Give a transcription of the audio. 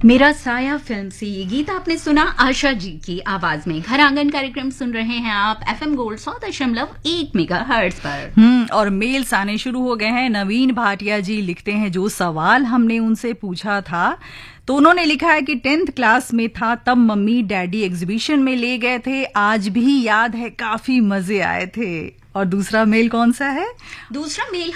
मेरा साया फिल्म से ये गीत आपने सुना आशा जी की आवाज में। घर आंगन कार्यक्रम सुन रहे हैं आप FM गोल्ड 100.1 मेगाहर्ट्ज पर। और मेल्स आने शुरू हो गए हैं। नवीन भाटिया जी लिखते हैं, जो सवाल हमने उनसे पूछा था तो उन्होंने लिखा है कि 10th क्लास में था तब मम्मी डैडी एग्जीबिशन में ले गए थे, आज भी याद है काफी मजे आए थे। और दूसरा मेल कौन सा है? दूसरा मेल